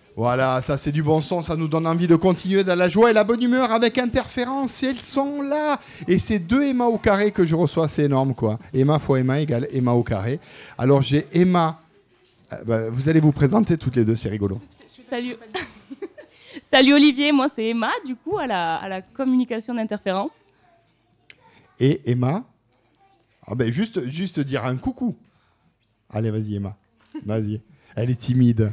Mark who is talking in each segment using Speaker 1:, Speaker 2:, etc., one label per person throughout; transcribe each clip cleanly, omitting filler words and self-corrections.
Speaker 1: Voilà, ça c'est du bon son, ça nous donne envie de continuer dans la joie et la bonne humeur avec Interférence. Elles sont là. Et c'est 2 Emma au carré que je reçois, c'est énorme quoi. Emma fois Emma égale Emma au carré. Alors j'ai Emma, vous allez vous présenter toutes les deux, c'est rigolo.
Speaker 2: Salut. Salut Olivier, moi c'est Emma, du coup à la communication d'Interférence.
Speaker 1: Et Emma, juste dire un coucou. Allez, vas-y Emma, vas-y. Elle est timide.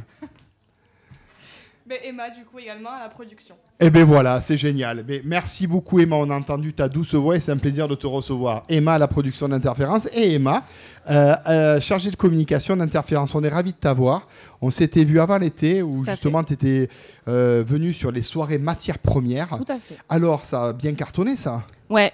Speaker 3: Emma, du coup, également à la production.
Speaker 1: Eh bien voilà, c'est génial. Mais merci beaucoup Emma, on a entendu ta douce voix et c'est un plaisir de te recevoir. Emma à la production d'Interférence et Emma, chargée de communication d'Interférence. On est ravis de t'avoir. On s'était vu avant l'été où justement tu étais venue sur les soirées matières premières.
Speaker 2: Tout à fait.
Speaker 1: Alors ça a bien cartonné ça ?
Speaker 2: Ouais.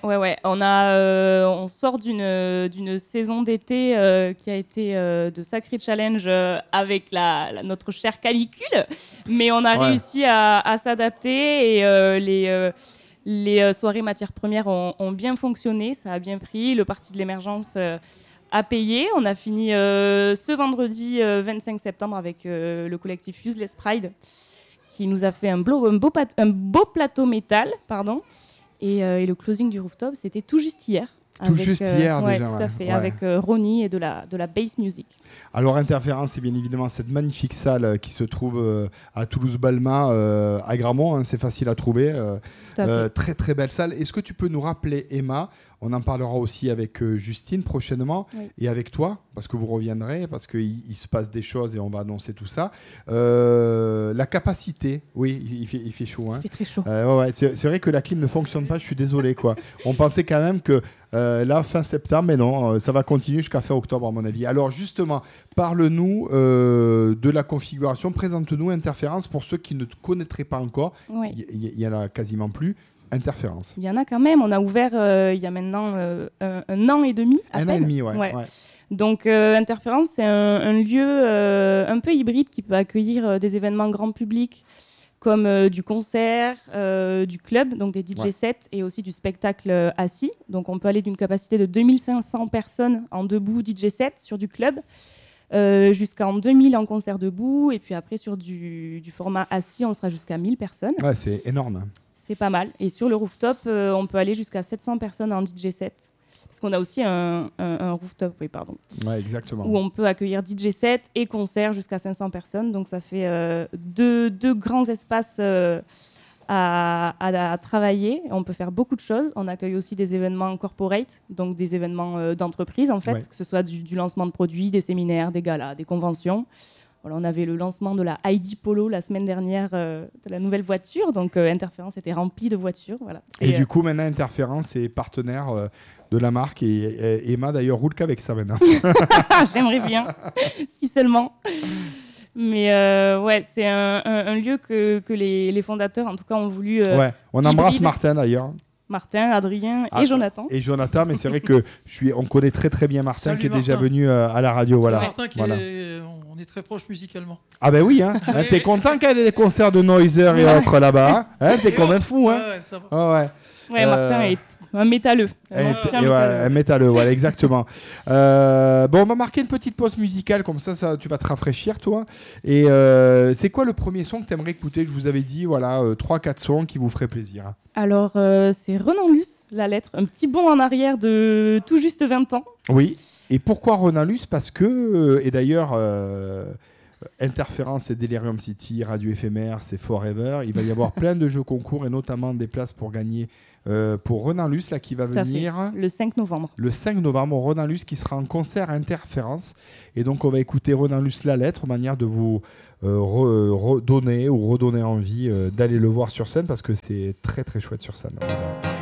Speaker 2: On sort d'une saison d'été qui a été de sacrés challenges avec notre chère calicule, mais on a réussi à s'adapter et les soirées matières premières ont bien fonctionné, ça a bien pris. Le parti de l'émergence a payé. On a fini ce vendredi 25 septembre avec le collectif Useless Pride qui nous a fait un beau plateau métal, pardon. Et le closing du rooftop, c'était tout juste hier.
Speaker 1: Déjà.
Speaker 2: Tout à fait, avec Ronnie et de la bass music.
Speaker 1: Alors Interférence, c'est bien évidemment cette magnifique salle qui se trouve à Toulouse-Balma, à Gramont, hein, c'est facile à trouver. Très très belle salle. Est-ce que tu peux nous rappeler, Emma, on en parlera aussi avec Justine prochainement et avec toi, parce que vous reviendrez, parce qu'il se passe des choses et on va annoncer tout ça. La capacité, oui, il fait chaud. Hein.
Speaker 2: Il fait très chaud.
Speaker 1: C'est vrai que la clim ne fonctionne pas, je suis désolé. Quoi. On pensait quand même que là, fin septembre, mais non, ça va continuer jusqu'à fin octobre à mon avis. Alors justement, parle-nous de la configuration, présente-nous Interférence pour ceux qui ne te connaîtraient pas encore. Il y en a quasiment plus. Interférence.
Speaker 2: Il y en a quand même. On a ouvert il y a maintenant un an et demi.
Speaker 1: Un an et demi, ouais.
Speaker 2: Donc Interférence, c'est un lieu un peu hybride qui peut accueillir des événements grand public comme du concert, du club, donc des DJ sets et aussi du spectacle assis. Donc on peut aller d'une capacité de 2500 personnes en debout DJ set sur du club jusqu'à 2000 en concert debout et puis après sur du format assis, on sera jusqu'à 1000 personnes.
Speaker 1: Ouais, c'est énorme.
Speaker 2: C'est pas mal. Et sur le rooftop, on peut aller jusqu'à 700 personnes en DJ set. Parce qu'on a aussi un rooftop,
Speaker 1: Ouais, exactement.
Speaker 2: Où on peut accueillir DJ set et concert jusqu'à 500 personnes. Donc ça fait deux grands espaces à travailler. On peut faire beaucoup de choses. On accueille aussi des événements corporate, donc des événements d'entreprise en fait, que ce soit du lancement de produits, des séminaires, des galas, des conventions. Voilà, on avait le lancement de la Heidi Polo la semaine dernière, de la nouvelle voiture. Donc, Interférence était remplie de voitures. Voilà.
Speaker 1: Et du coup, maintenant, Interférence est partenaire de la marque. Et Emma, d'ailleurs, roule qu'avec ça maintenant.
Speaker 2: J'aimerais bien, si seulement. Mais c'est un lieu que les fondateurs, en tout cas, ont voulu...
Speaker 1: on embrasse Martin, d'ailleurs.
Speaker 2: Martin, Adrien et Jonathan.
Speaker 1: Et Jonathan, mais c'est vrai que on connaît très très bien Martin. Salut, qui est Martin. Déjà venu à la radio. Voilà.
Speaker 4: Martin, on est très proches musicalement.
Speaker 1: Ah ben oui, hein. T'es content qu'il y ait des concerts de Noiser et autres là-bas. Hein, t'es quand même fou. Hein.
Speaker 4: Ouais, ça va.
Speaker 2: Martin est un métalleux.
Speaker 1: Un métalleux, voilà, exactement. On va marquer une petite pause musicale, comme ça tu vas te rafraîchir, toi. Et c'est quoi le premier son que tu aimerais écouter ? Je vous avais dit, 3-4 sons qui vous feraient plaisir.
Speaker 2: Alors, c'est Renan Luce, la lettre. Un petit bond en arrière de tout juste 20 ans.
Speaker 1: Oui. Et pourquoi Renan Luce ? Parce que, et d'ailleurs... Interférence, c'est Delirium City, Radio Éphémère, c'est Forever. Il va y avoir plein de jeux concours et notamment des places pour gagner pour Renan Luce là, qui va venir
Speaker 2: le 5 novembre.
Speaker 1: Le 5 novembre, Renan Luce qui sera en concert Interférence. Et donc on va écouter Renan Luce la lettre, manière de vous redonner envie d'aller le voir sur scène parce que c'est très très chouette sur scène.